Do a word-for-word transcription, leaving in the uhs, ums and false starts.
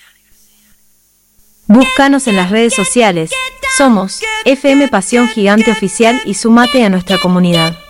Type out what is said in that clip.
Búscanos en las redes sociales. Somos F M Pasión Gigante Oficial y sumate a nuestra comunidad.